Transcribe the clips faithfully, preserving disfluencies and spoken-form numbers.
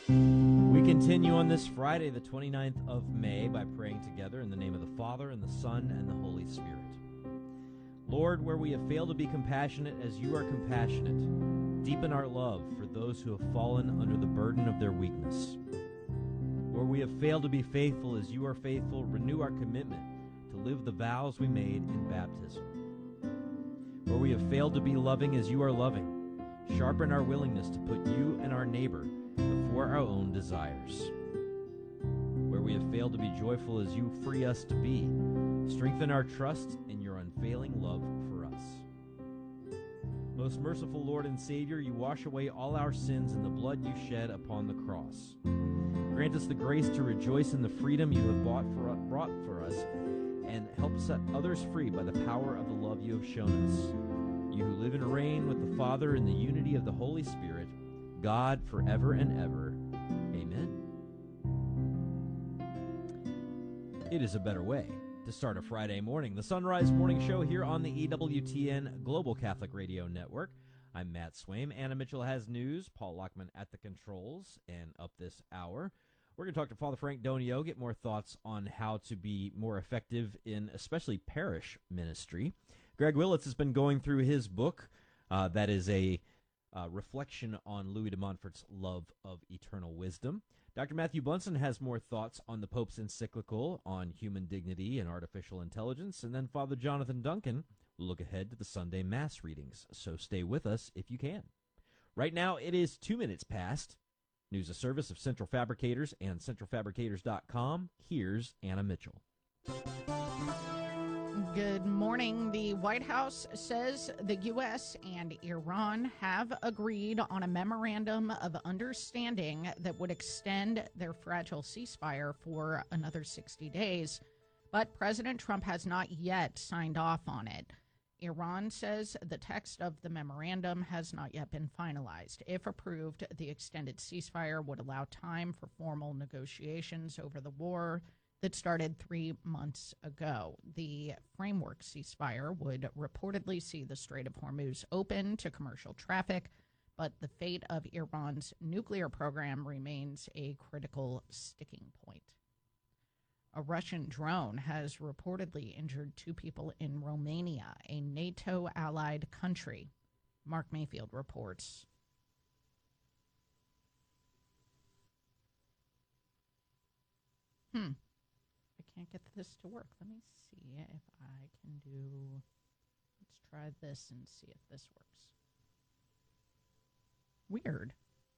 We continue on this Friday, the twenty-ninth of May, by praying together in the name of the Father, and the Son, and the Holy Spirit. Lord, where we have failed to be compassionate as you are compassionate, deepen our love for those who have fallen under the burden of their weakness. Where we have failed to be faithful as you are faithful, renew our commitment to live the vows we made in baptism. Where we have failed to be loving as you are loving, sharpen our willingness to put you and our neighbor before our own desires. Where we have failed to be joyful as you free us to be, strengthen our trust in your unfailing love for us. Most merciful Lord and Savior, you wash away all our sins in the blood you shed upon the cross. Grant us the grace to rejoice in the freedom you have bought for, brought for us, and help set others free by the power of the love you have shown us. You who live and reign with the Father in the unity of the Holy Spirit, God forever and ever. Amen. It is a better way to start a Friday morning. The Sunrise Morning Show here on the E W T N Global Catholic Radio Network. I'm Matt Swaim. Anna Mitchell has news. Paul Lockman at the controls. And up this hour, we're going to talk to Father Frank Donio, get more thoughts on how to be more effective in especially parish ministry. Greg Willits has been going through his book. Uh, that is a uh, reflection on Louis de Montfort's love of eternal wisdom. Doctor Matthew Bunson has more thoughts on the Pope's encyclical on human dignity and artificial intelligence. And then Father Jonathan Duncan will look ahead to the Sunday Mass readings. So stay with us if you can. Right now, it is two minutes past. News, a service of Central Fabricators and central fabricators dot com. Here's Anna Mitchell. Good morning. The White House says the U S and Iran have agreed on a memorandum of understanding that would extend their fragile ceasefire for another sixty days. But President Trump has not yet signed off on it. Iran says the text of the memorandum has not yet been finalized. If approved, the extended ceasefire would allow time for formal negotiations over the war that started three months ago. The framework ceasefire would reportedly see the Strait of Hormuz open to commercial traffic, but the fate of Iran's nuclear program remains a critical sticking point. A Russian drone has reportedly injured two people in Romania, a NATO-allied country. Mark Mayfield reports. Hmm. I can't get this to work. Let me see if I can do... Let's try this and see if this works. Weird.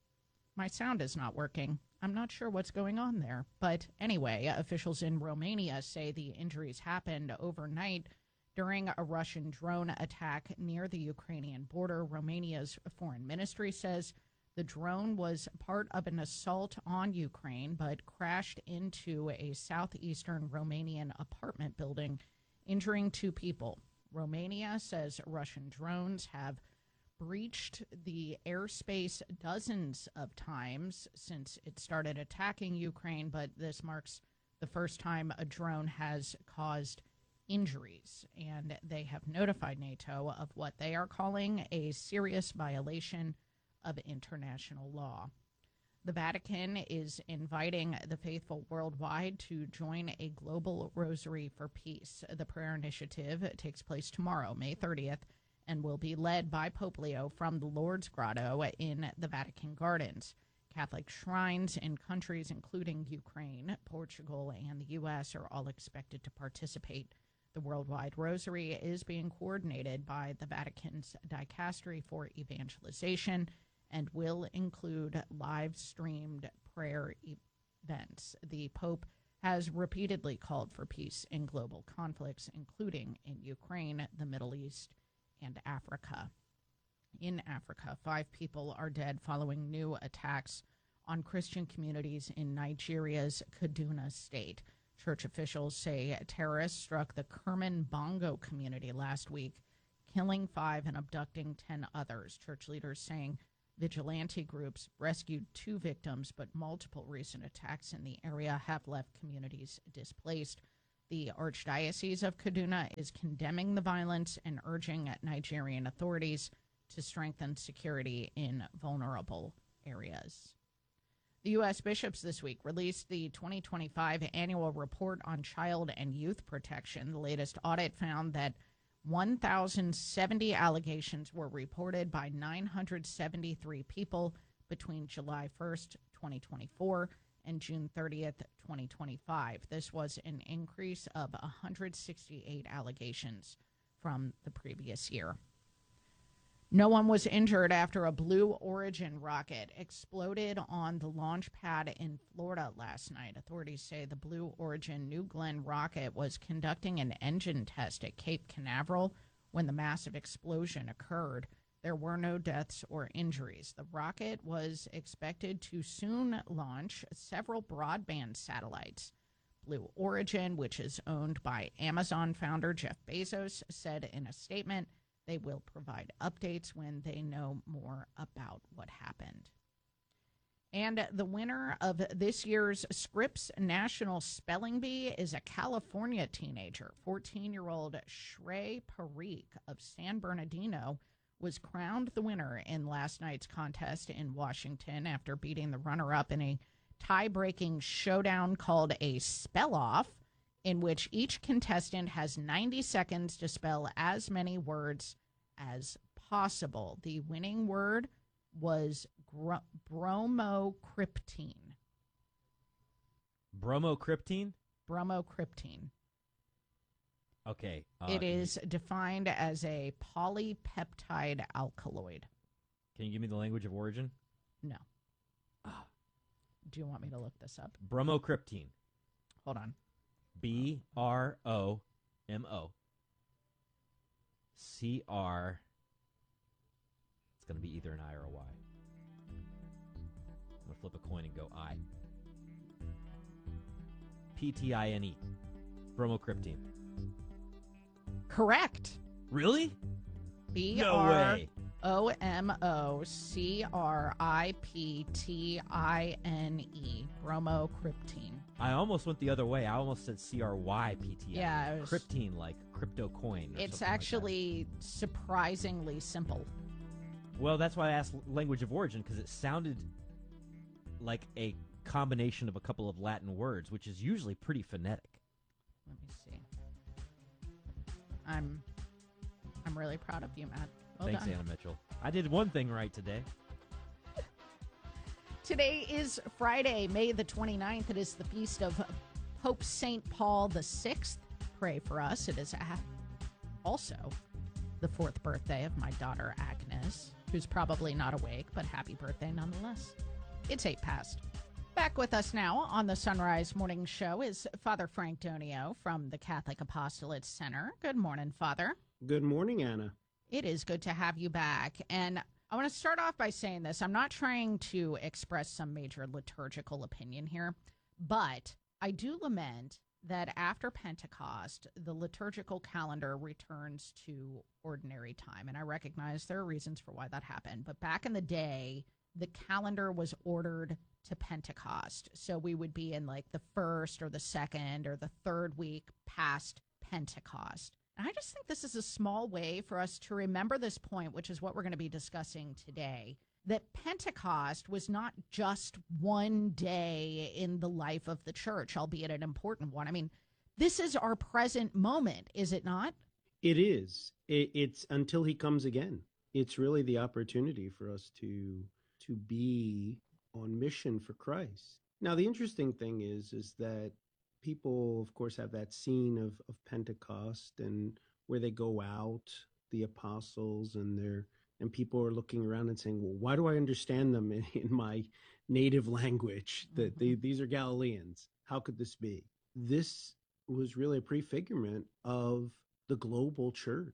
My sound is not working. I'm not sure what's going on there. But anyway, officials in Romania say the injuries happened overnight during a Russian drone attack near the Ukrainian border. Romania's foreign ministry says the drone was part of an assault on Ukraine, but crashed into a southeastern Romanian apartment building, injuring two people. Romania says Russian drones have breached the airspace dozens of times since it started attacking Ukraine, but this marks the first time a drone has caused injuries. And they have notified NATO of what they are calling a serious violation of international law. The Vatican is inviting the faithful worldwide to join a global rosary for peace. The prayer initiative takes place tomorrow, May thirtieth, and will be led by Pope Leo from the Lourdes Grotto in the Vatican Gardens. Catholic shrines in countries including Ukraine, Portugal, and the U S are all expected to participate. The Worldwide Rosary is being coordinated by the Vatican's Dicastery for Evangelization and will include live-streamed prayer events. The Pope has repeatedly called for peace in global conflicts, including in Ukraine, the Middle East, and Africa. In Africa, five people are dead following new attacks on Christian communities in Nigeria's Kaduna state. Church officials say terrorists struck the Kerman Bongo community last week, killing five and abducting ten others. Church leaders saying vigilante groups rescued two victims, but multiple recent attacks in the area have left communities displaced. The Archdiocese of Kaduna is condemning the violence and urging Nigerian authorities to strengthen security in vulnerable areas. The U S bishops this week released the twenty twenty-five annual report on child and youth protection. The latest audit found that one thousand seventy allegations were reported by nine hundred seventy-three people between July first, twenty twenty-four and June thirtieth, twenty twenty-five. This was an increase of one hundred sixty-eight allegations from the previous year. No one was injured after a Blue Origin rocket exploded on the launch pad in Florida last night. Authorities say the Blue Origin New Glenn rocket was conducting an engine test at Cape Canaveral when the massive explosion occurred. There were no deaths or injuries. The rocket was expected to soon launch several broadband satellites. Blue Origin, which is owned by Amazon founder Jeff Bezos, said in a statement, they will provide updates when they know more about what happened. And the winner of this year's Scripps National Spelling Bee is a California teenager. fourteen-year-old Shrey Parikh of San Bernardino was crowned the winner in last night's contest in Washington after beating the runner-up in a tie-breaking showdown called a spell-off, in which each contestant has ninety seconds to spell as many words as possible. The winning word was gr- bromocryptine. Bromocryptine? Bromocryptine. Okay. Uh, it is defined as a polypeptide alkaloid. Can you give me the language of origin? No. Ah. Do you want me to look this up? Bromocryptine. Hold on. B R O M O C R. It's going to be either an I or a Y. I'm going to flip a coin and go I. P T I N E. Bromocryptine. Correct. Really? B No R way. O M O C R I P T I N E. Bromocryptine. I almost went the other way. I almost said C R Y P T I. Yeah, it was- Cryptine, like crypto coin. or It's something like actually surprisingly simple. that. Well, that's why I asked language of origin, because it sounded like a combination of a couple of Latin words, which is usually pretty phonetic. Let me see. I'm I'm really proud of you, Matt. Well Thanks, done. Anna Mitchell. I did one thing right today. Today is Friday, May the twenty-ninth. It is the feast of Pope Saint Paul the Sixth. Pray for us. It is also the fourth birthday of my daughter, Agnes, who's probably not awake, but happy birthday nonetheless. It's eight past. Back with us now on the Sunrise Morning Show is Father Frank Donio from the Catholic Apostolate Center. Good morning, Father. Good morning, Anna. It is good to have you back. And I want to start off by saying this. I'm not trying to express some major liturgical opinion here, but I do lament that after Pentecost, the liturgical calendar returns to ordinary time. And I recognize there are reasons for why that happened. But back in the day, the calendar was ordered to Pentecost. So we would be in like the first or the second or the third week past Pentecost. And I just think this is a small way for us to remember this point, which is what we're going to be discussing today, that Pentecost was not just one day in the life of the church, albeit an important one. I mean, this is our present moment, is it not? It is. It, it's until he comes again. It's really the opportunity for us to to be on mission for Christ. Now, the interesting thing is, is that people, of course, have that scene of, of Pentecost and where they go out, the apostles, and they're and people are looking around and saying, well, why do I understand them in, in my native language? That Mhm. they, these are Galileans. How could this be? This was really a prefigurement of the global church.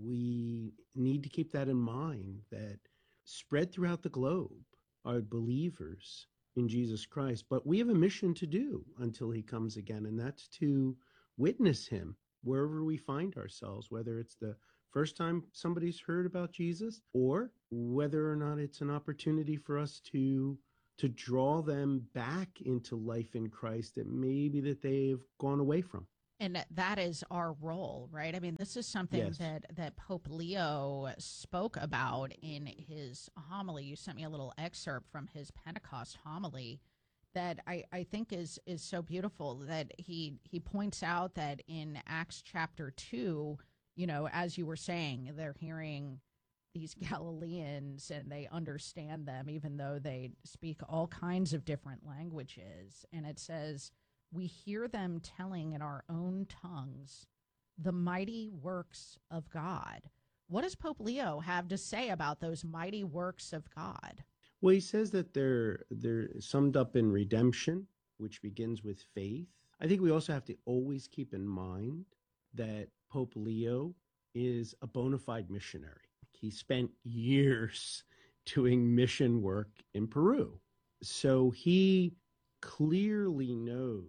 We need to keep that in mind, that spread throughout the globe are believers in Jesus Christ, but we have a mission to do until he comes again, and that's to witness him wherever we find ourselves, whether it's the first time somebody's heard about Jesus or whether or not it's an opportunity for us to to draw them back into life in Christ that maybe that they've gone away from. And that is our role, right? I mean, this is something Yes. that, that Pope Leo spoke about in his homily. You sent me a little excerpt from his Pentecost homily that I, I think is is so beautiful, that he he points out that in Acts chapter two, you know, as you were saying, they're hearing these Galileans and they understand them, even though they speak all kinds of different languages. And it says, we hear them telling in our own tongues the mighty works of God. What does Pope Leo have to say about those mighty works of God? Well, he says that they're they're summed up in redemption, which begins with faith. I think we also have to always keep in mind that Pope Leo is a bona fide missionary. He spent years doing mission work in Peru. So he clearly knows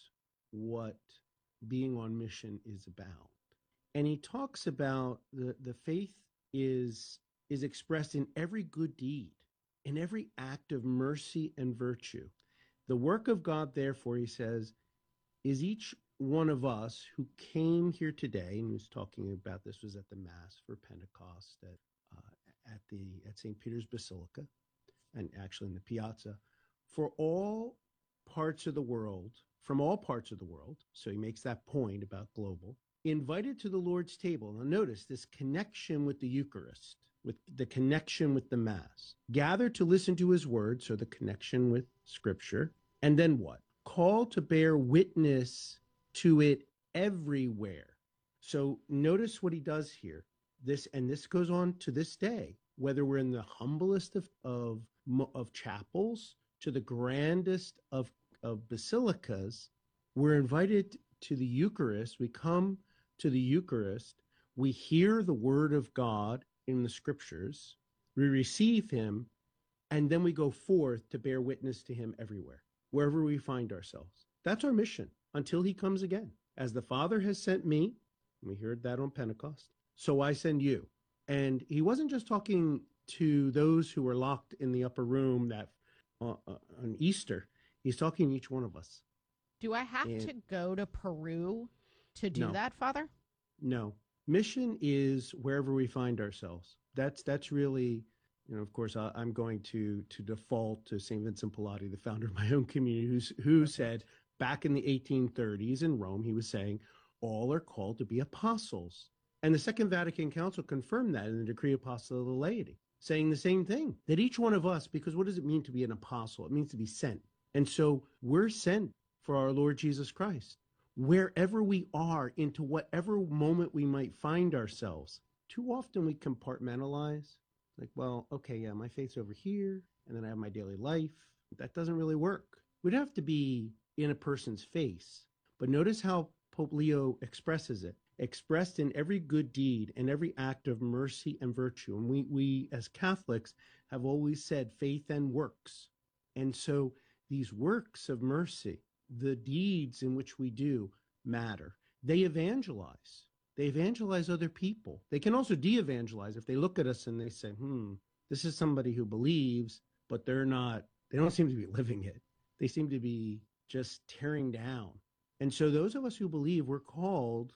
what being on mission is about. And he talks about the, the faith is, is expressed in every good deed, in every act of mercy and virtue. The work of God, therefore, he says, is each one of us who came here today, and he was talking about this was at the Mass for Pentecost at uh, at the at Saint Peter's Basilica, and actually in the Piazza, for all parts of the world, from all parts of the world. So he makes that point about global, invited to the Lord's table. Now notice this connection with the Eucharist, with the connection with the Mass, gathered to listen to his word, so the connection with Scripture, and then what? Called to bear witness to it everywhere. So notice what he does here. This, and this goes on to this day, whether we're in the humblest of of, of chapels to the grandest of, of basilicas, we're invited to the Eucharist. We come to the Eucharist. We hear the word of God in the Scriptures. We receive him, and then we go forth to bear witness to him everywhere, wherever we find ourselves. That's our mission until he comes again. As the Father has sent me, we heard that on Pentecost, so I send you. And he wasn't just talking to those who were locked in the upper room that uh, uh, on Easter. He's talking to each one of us. Do I have And to go to Peru to do No. that, Father? No, mission is wherever we find ourselves. That's that's really, you know, of course, I, I'm going to to default to Saint Vincent Pallotti, the founder of my own community, who's, who said back in the eighteen thirties in Rome, he was saying, all are called to be apostles. And the Second Vatican Council confirmed that in the Decree Apostoli of the Laity, saying the same thing, that each one of us, because what does it mean to be an apostle? It means to be sent. And so we're sent for our Lord Jesus Christ, wherever we are, into whatever moment we might find ourselves. Too often we compartmentalize, like, well, okay, yeah, my faith's over here, and then I have my daily life. That doesn't really work. We'd have to be in a person's face. But notice how Pope Leo expresses it, expressed in every good deed and every act of mercy and virtue. And we, we as Catholics have always said faith and works. And so these works of mercy, the deeds in which we do, matter. They evangelize. They evangelize other people. They can also de-evangelize if they look at us and they say, hmm, this is somebody who believes, but they're not, they don't seem to be living it. They seem to be just tearing down. And so those of us who believe, we're called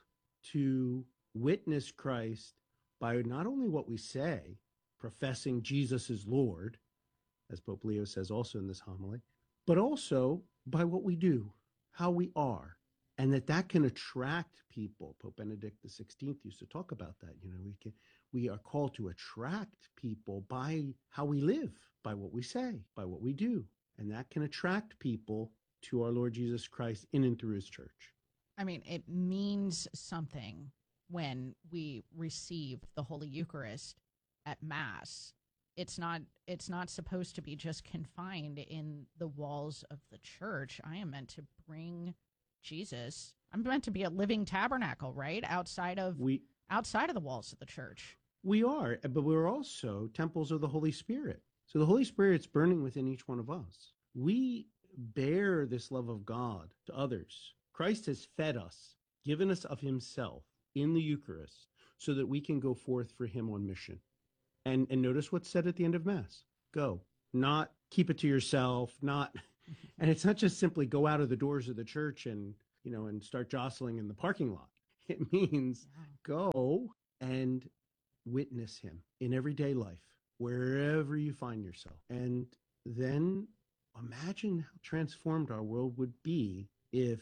to witness Christ by not only what we say, professing Jesus is Lord, as Pope Leo says also in this homily, but also by what we do, how we are, and that that can attract people. Pope Benedict the sixteenth used to talk about that. You know, we can, we are called to attract people by how we live, by what we say, by what we do, and that can attract people to our Lord Jesus Christ in and through his church. I mean, it means something when we receive the Holy Eucharist at Mass. It's not it's not supposed to be just confined in the walls of the church. I am meant to bring Jesus. I'm meant to be a living tabernacle, right? Outside of We outside of the walls of the church. we are, but we're also temples of the Holy Spirit. So the Holy Spirit's burning within each one of us. We bear this love of God to others. Christ has fed us, given us of himself in the Eucharist, so that we can go forth for him on mission. And and notice what's said at the end of Mass. Go. Not keep it to yourself, not, and it's not just simply go out of the doors of the church and, you know, and start jostling in the parking lot. It means Yeah. go and witness him in everyday life, wherever you find yourself. And then imagine how transformed our world would be if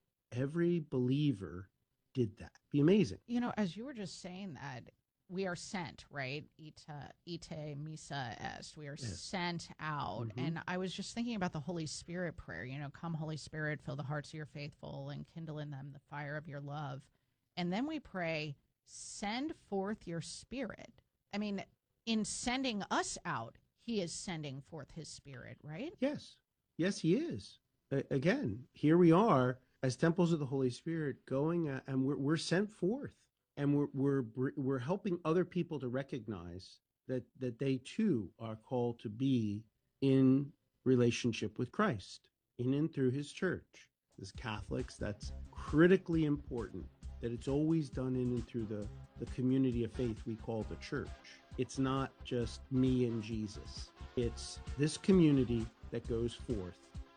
every believer did that. It'd be amazing. You know, as you were just saying that, we are sent, right? Ita, ite, misa est. We are Yes. sent out. Mhm. And I was just thinking about the Holy Spirit prayer. You know, come, Holy Spirit, fill the hearts of your faithful and kindle in them the fire of your love. And then we pray, send forth your Spirit. I mean, in sending us out, he is sending forth his Spirit, right? Yes. Yes, he is. A- again, here we are as temples of the Holy Spirit going, uh, and we're, we're sent forth. And we're, we're, br- we're helping other people to recognize that, that they too are called to be in relationship with Christ, in and through his church. As Catholics, that's critically important, that it's always done in and through the, the community of faith we call the church. It's not just me and Jesus. It's this community that goes forth.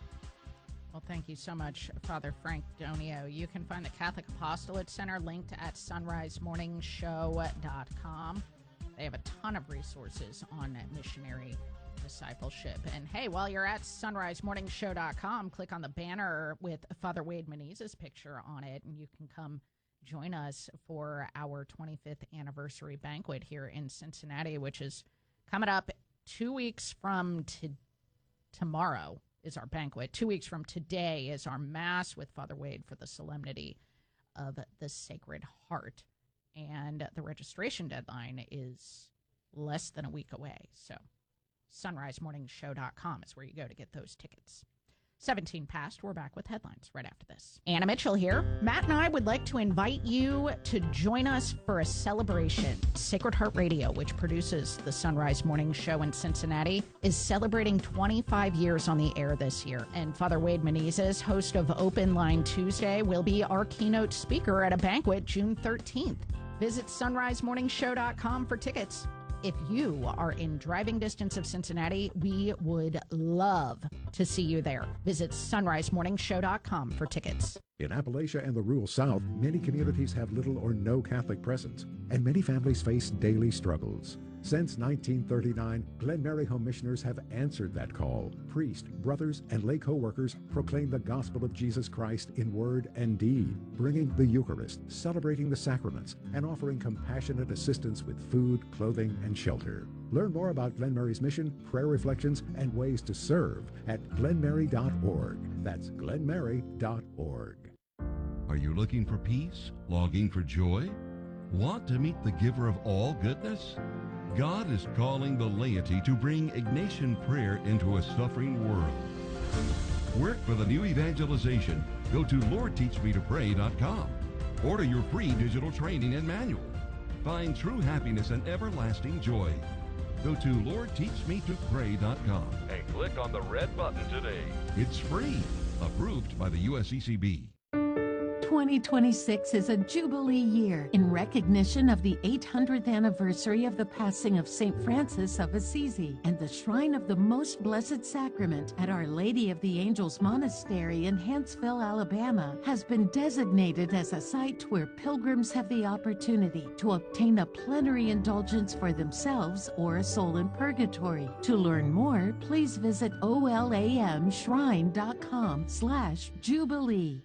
Well, thank you so much, Father Frank Donio. You can find the Catholic Apostolate Center linked at sunrise morning show dot com. They have a ton of resources on missionary discipleship. And hey, while you're at sunrise morning show dot com, click on the banner with Father Wade Menezes' picture on it, and you can come join us for our twenty-fifth anniversary banquet here in Cincinnati, which is coming up two weeks from to- tomorrow. Is our banquet. Two weeks from today is our Mass with Father Wade for the Solemnity of the Sacred Heart. And the registration deadline is less than a week away. So sunrise morning show dot com is where you go to get those tickets. seventeen past, we're back with headlines right after this. Anna Mitchell here. Matt and I would like to invite you to join us for a celebration. Sacred Heart Radio, which produces the Sunrise Morning Show in Cincinnati, is celebrating twenty-five years on the air this year. And Father Wade Menezes, host of Open Line Tuesday, will be our keynote speaker at a banquet June thirteenth. Visit sunrise morning show dot com for tickets. If you are in driving distance of Cincinnati, we would love to see you there. Visit sunrise morning show dot com for tickets. In Appalachia and the rural South, many communities have little or no Catholic presence, and many families face daily struggles. Since nineteen thirty-nine, Glen Mary Home Missioners have answered that call. Priests, brothers, and lay co-workers proclaim the gospel of Jesus Christ in word and deed, bringing the Eucharist, celebrating the sacraments, and offering compassionate assistance with food, clothing, and shelter. Learn more about Glen Mary's mission, prayer reflections, and ways to serve at glen mary dot org. That's glen mary dot org. Are you looking for peace? Longing for joy? Want to meet the giver of all goodness? God is calling the laity to bring Ignatian prayer into a suffering world. Work for the new evangelization. Go to lord teach me to pray dot com. Order your free digital training and manual. Find true happiness and everlasting joy. Go to lord teach me to pray dot com and click on the red button today. It's free. Approved by the U S C C B. twenty twenty-six is a Jubilee year in recognition of the eight hundredth anniversary of the passing of Saint Francis of Assisi, and the Shrine of the Most Blessed Sacrament at Our Lady of the Angels Monastery in Huntsville, Alabama, has been designated as a site where pilgrims have the opportunity to obtain a plenary indulgence for themselves or a soul in purgatory. To learn more, please visit olamshrine.com slash Jubilee.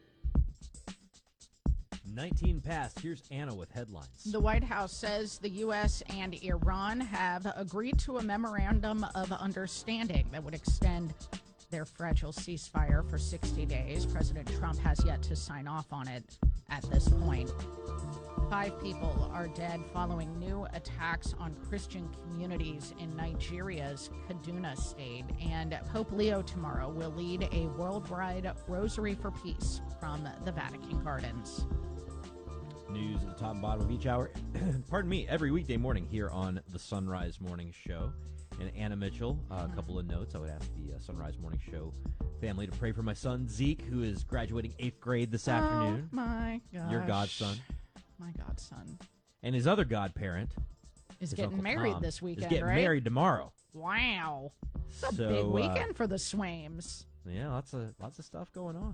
nineteen past. Here's Anna with headlines. The White House says the U S and Iran have agreed to a memorandum of understanding that would extend their fragile ceasefire for sixty days. President Trump has yet to sign off on it at this point. Five people are dead following new attacks on Christian communities in Nigeria's Kaduna state. And Pope Leo tomorrow will lead a worldwide Rosary for Peace from the Vatican Gardens. News at the top and bottom of each hour. Pardon me, every weekday morning here on the Sunrise Morning Show. And Anna Mitchell, uh, a couple of notes. I would ask the uh, Sunrise Morning Show family to pray for my son, Zeke, who is graduating eighth grade this afternoon. Oh, my gosh. Your godson. My godson. And his other godparent Is his getting Uncle married Tom, this weekend, is getting right? married tomorrow. Wow. It's a So, big uh, weekend for the Swames. Yeah, lots of lots of stuff going on.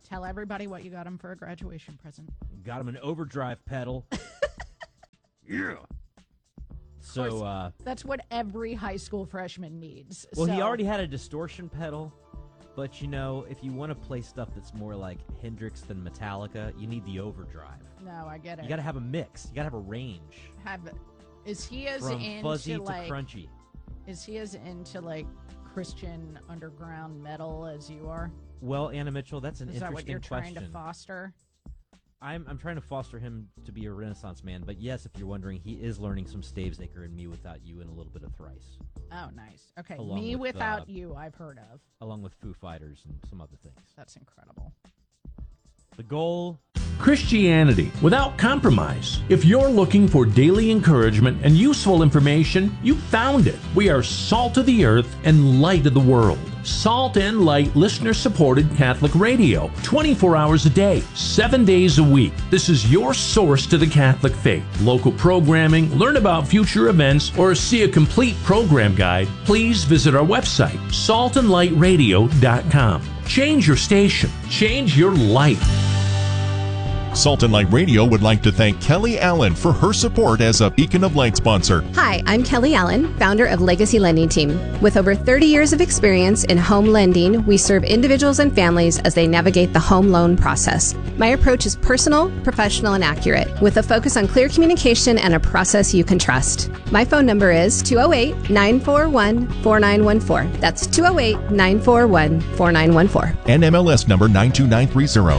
Tell everybody what you got him for a graduation present. Got him an overdrive pedal. Yeah. So, uh, that's what every high school freshman needs. well, so. he already had a distortion pedal, but you know, if you want to play stuff that's more like Hendrix than Metallica, you need the overdrive. No, I get it. You got to have a mix. You got to have a range. Have is he as from into fuzzy like to crunchy? Is he as into like Christian underground metal as you are? Well, Anna Mitchell, that's an Is that interesting what you're question. trying to foster? I'm I'm trying to foster him to be a Renaissance man, but yes, if you're wondering, he is learning some Stavesacre and Me Without You and a little bit of Thrice, Oh, nice. Okay, Along Me with, Without uh, You, I've heard of. along with Foo Fighters and some other things. That's incredible. The goal. Christianity without compromise. If you're looking for daily encouragement and useful information, you found it. We are salt of the earth and light of the world. Salt and Light listener-supported Catholic radio, twenty-four hours a day, seven days a week. This is your source to the Catholic faith. Local programming, learn about future events, or see a complete program guide, please visit our website, salt and light radio dot com. Change your station. Change your life. Salt and Light Radio would like to thank Kelly Allen for her support as a Beacon of Light sponsor. Hi, I'm Kelly Allen, founder of Legacy Lending Team. With over thirty years of experience in home lending, we serve individuals and families as they navigate the home loan process. My approach is personal, professional, and accurate, with a focus on clear communication and a process you can trust. My phone number is two oh eight, nine four one, four nine one four. That's two oh eight, nine four one, four nine one four. N M L S number nine two nine three zero.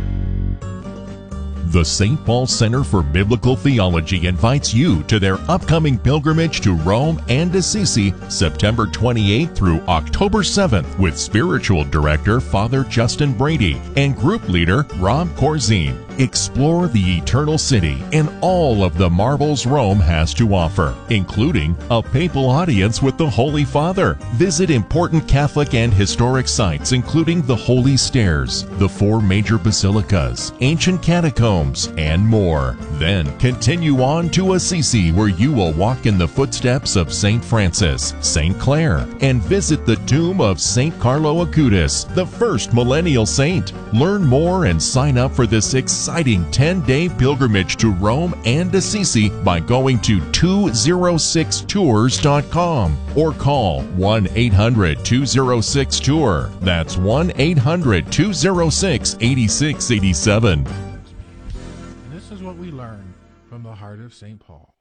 The Saint Paul Center for Biblical Theology invites you to their upcoming pilgrimage to Rome and Assisi, September twenty-eighth through October seventh, with spiritual director Father Justin Brady and group leader Rob Corzine. Explore the Eternal City and all of the marvels Rome has to offer, including a papal audience with the Holy Father. Visit important Catholic and historic sites, including the Holy Stairs, the four major basilicas, ancient catacombs, and more. Then continue on to Assisi, where you will walk in the footsteps of Saint Francis, Saint Clare, and visit the tomb of Saint Carlo Acutis, the first millennial saint. Learn more and sign up for this exciting ten-day pilgrimage to Rome and Assisi by going to two oh six tours dot com or call one eight hundred, two oh six, tour. That's one eight hundred, two oh six, eight six eight seven. And this is what we learn from the heart of Saint Paul.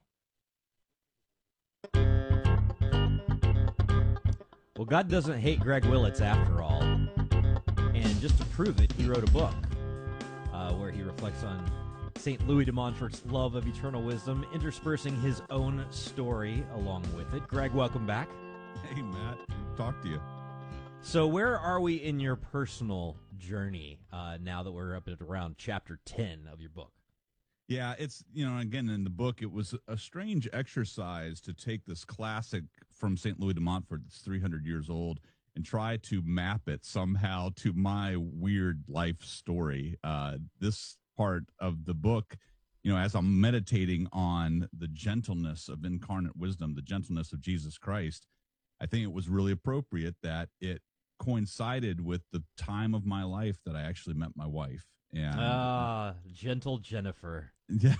Well, God doesn't hate Greg Willits after all. And just to prove it, he wrote a book uh, where he reflects on Saint Louis de Montfort's love of eternal wisdom, interspersing his own story along with it. Greg, welcome back. Hey, Matt. Good to talk to you. So where are we in your personal journey uh, now that we're up at around chapter ten of your book? Yeah, it's, you know, again, in the book, it was a strange exercise to take this classic from Saint Louis de Montfort that's three hundred years old and try to map it somehow to my weird life story. Uh, this part of the book, you know, as I'm meditating on the gentleness of incarnate wisdom, the gentleness of Jesus Christ, I think it was really appropriate that it coincided with the time of my life that I actually met my wife. And Ah, gentle Jennifer. yeah.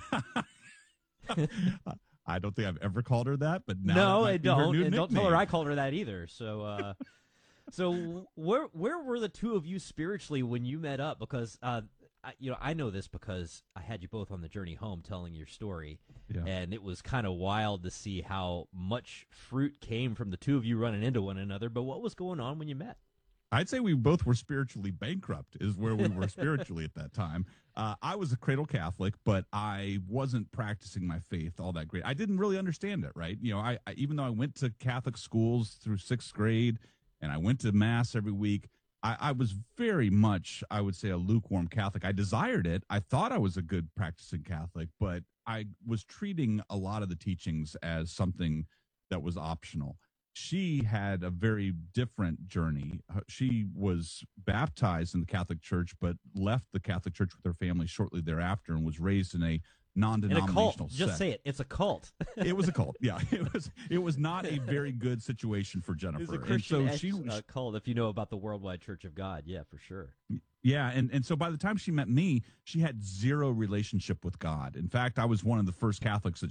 I don't think I've ever called her that, but now No, that I might be her don't. new And don't tell her nickname. I called her that either. So, uh, so where where were the two of you spiritually when you met up? Because uh, I, you know, I know this because I had you both on the journey home telling your story, Yeah. and it was kind of wild to see how much fruit came from the two of you running into one another. But what was going on when you met? I'd say we both were spiritually bankrupt is where we were spiritually at that time. Uh, I was a cradle Catholic, but I wasn't practicing my faith all that great. I didn't really understand it, right? You know, I, I even though I went to Catholic schools through sixth grade and I went to Mass every week, I, I was very much, I would say, a lukewarm Catholic. I desired it. I thought I was a good practicing Catholic, but I was treating a lot of the teachings as something that was optional. She had a very different journey. Uh, She was baptized in the Catholic Church, but left the Catholic Church with her family shortly thereafter and was raised in a In a non-denominational cult. Just sect. say it. It's a cult. It was a cult. Yeah, it was. It was not a very good situation for Jennifer. It's a and Christian so she uh, cult. If you know about the Worldwide Church of God, yeah, for sure. Yeah, and, and so by the time she met me, she had zero relationship with God. In fact, I was one of the first Catholics that